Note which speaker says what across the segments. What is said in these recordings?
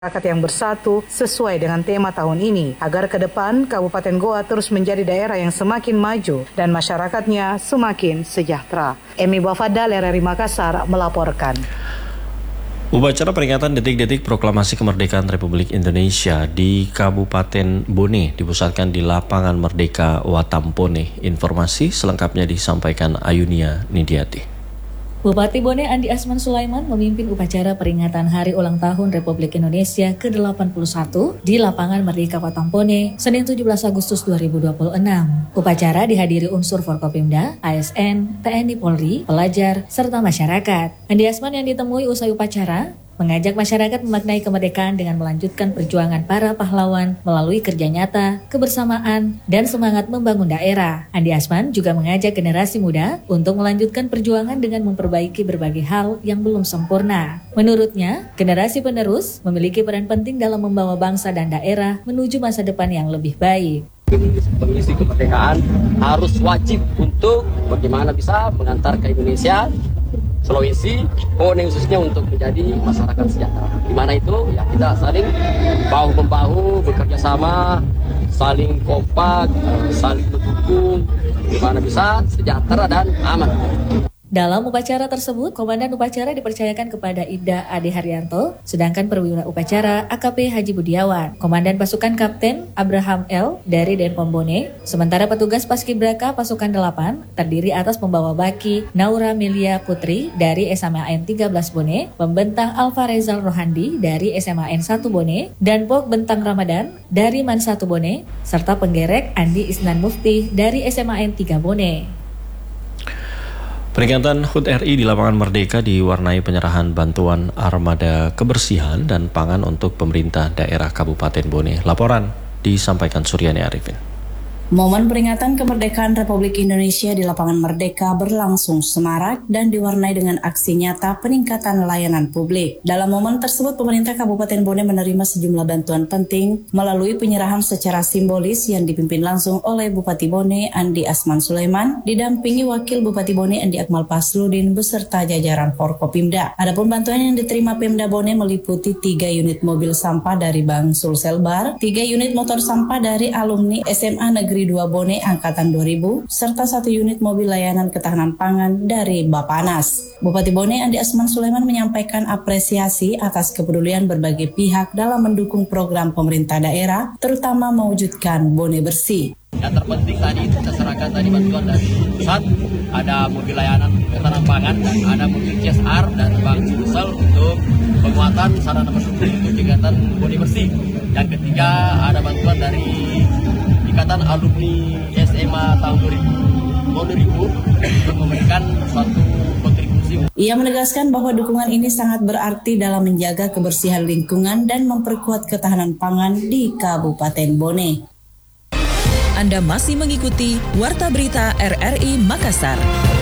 Speaker 1: masyarakat yang bersatu sesuai dengan tema tahun ini agar ke depan Kabupaten Goa terus menjadi daerah yang semakin maju dan masyarakatnya semakin sejahtera. Emi Bafadal, RRI Makassar melaporkan.
Speaker 2: Upacara peringatan detik-detik proklamasi kemerdekaan Republik Indonesia di Kabupaten Bone dipusatkan di Lapangan Merdeka Watampone. Informasi selengkapnya disampaikan Ayunia Nidiati.
Speaker 3: Bupati Bone Andi Asman Sulaiman memimpin upacara peringatan Hari Ulang Tahun Republik Indonesia ke-81 di Lapangan Merdeka Watampone, Senin 17 Agustus 2026. Upacara dihadiri unsur Forkopimda, ASN, TNI Polri, pelajar, serta masyarakat. Andi Asman yang ditemui usai upacara mengajak masyarakat memaknai kemerdekaan dengan melanjutkan perjuangan para pahlawan melalui kerja nyata, kebersamaan, dan semangat membangun daerah. Andi Asman juga mengajak generasi muda untuk melanjutkan perjuangan dengan memperbaiki berbagai hal yang belum sempurna. Menurutnya, generasi penerus memiliki peran penting dalam membawa bangsa dan daerah menuju masa depan yang lebih baik.
Speaker 4: Pengisi kemerdekaan harus wajib untuk bagaimana bisa mengantar ke Indonesia, Sulawesi, Bone khususnya untuk menjadi masyarakat sejahtera. Di mana itu ya kita saling bahu-membahu, bekerja sama, saling kompak, saling mendukung, di mana bisa sejahtera dan aman.
Speaker 3: Dalam upacara tersebut, Komandan Upacara dipercayakan kepada Ibda Ade Haryanto, sedangkan Perwira Upacara AKP Haji Budiawan, Komandan Pasukan Kapten Abraham L. dari Denpom Bone, sementara petugas Paskibraka Pasukan 8 terdiri atas pembawa baki Naura Melia Putri dari SMAN 13 Bone, Pembentang Alfa Rezal Rohandi dari SMAN 1 Bone, dan Pok Bentang Ramadan dari Man 1 Bone, serta penggerek Andi Isnan Mufti dari SMAN 3 Bone.
Speaker 2: Peringatan HUT RI di Lapangan Merdeka diwarnai penyerahan bantuan armada kebersihan dan pangan untuk pemerintah daerah Kabupaten Bone. Laporan disampaikan Suryani Arifin.
Speaker 5: Momen peringatan kemerdekaan Republik Indonesia di Lapangan Merdeka berlangsung semarak dan diwarnai dengan aksi nyata peningkatan layanan publik. Dalam momen tersebut, pemerintah Kabupaten Bone menerima sejumlah bantuan penting melalui penyerahan secara simbolis yang dipimpin langsung oleh Bupati Bone Andi Asman Sulaiman, didampingi Wakil Bupati Bone Andi Akmal Pasludin beserta jajaran Forkopimda. Adapun bantuan yang diterima Pemda Bone meliputi 3 unit mobil sampah dari Bank Sulselbar, 3 unit motor sampah dari alumni SMA Negeri 2 Bone Angkatan 2000, serta 1 unit mobil layanan ketahanan pangan dari Bapanas. Bupati Bone Andi Asman Sulaiman menyampaikan apresiasi atas kepedulian berbagai pihak dalam mendukung program pemerintah daerah, terutama mewujudkan Bone Bersih.
Speaker 4: Yang terpenting tadi kita serahkan tadi bantuan dari pusat, ada mobil layanan ketahanan pangan dan ada mobil CSR dari Bank Sulsel untuk penguatan sarana pendukung untuk kegiatan Bone Bersih. Yang ketiga ada bantuan dari Ikatan Alumni SMA tahun 2000 untuk memberikan suatu kontribusi.
Speaker 5: Ia menegaskan bahwa dukungan ini sangat berarti dalam menjaga kebersihan lingkungan dan memperkuat ketahanan pangan di Kabupaten Bone.
Speaker 6: Anda masih mengikuti Warta Berita RRI Makassar.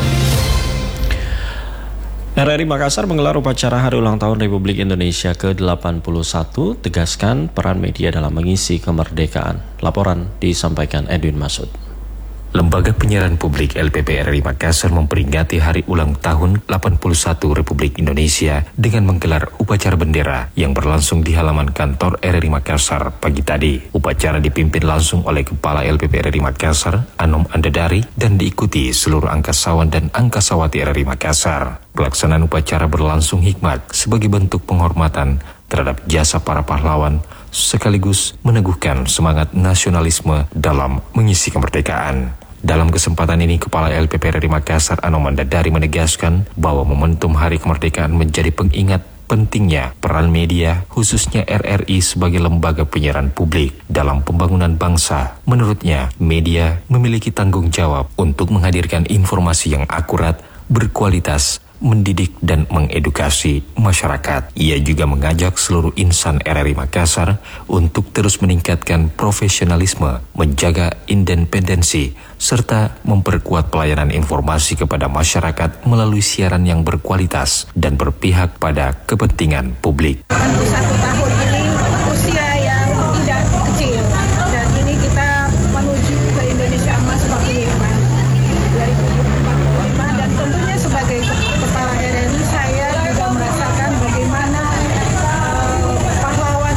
Speaker 2: RRI Makassar menggelar upacara Hari Ulang Tahun Republik Indonesia ke-81, tegaskan peran media dalam mengisi kemerdekaan. Laporan disampaikan Edwin Masud.
Speaker 7: Lembaga Penyiaran Publik LPP RRI Makassar memperingati Hari Ulang Tahun 81 Republik Indonesia dengan menggelar upacara bendera yang berlangsung di halaman kantor RRI Makassar pagi tadi. Upacara dipimpin langsung oleh Kepala LPP RRI Makassar, Anom Andedari, dan diikuti seluruh angkasawan dan angkasawati RRI Makassar. Pelaksanaan upacara berlangsung hikmat sebagai bentuk penghormatan terhadap jasa para pahlawan, sekaligus meneguhkan semangat nasionalisme dalam mengisi kemerdekaan. Dalam kesempatan ini, Kepala LPP RRI Makassar Anom Andedari menegaskan bahwa momentum Hari Kemerdekaan menjadi pengingat pentingnya peran media, khususnya RRI sebagai lembaga penyiaran publik dalam pembangunan bangsa. Menurutnya, media memiliki tanggung jawab untuk menghadirkan informasi yang akurat, berkualitas, mendidik dan mengedukasi masyarakat. Ia juga mengajak seluruh insan RRI Makassar untuk terus meningkatkan profesionalisme, menjaga independensi, serta memperkuat pelayanan informasi kepada masyarakat melalui siaran yang berkualitas dan berpihak pada kepentingan publik.
Speaker 8: 81 tahun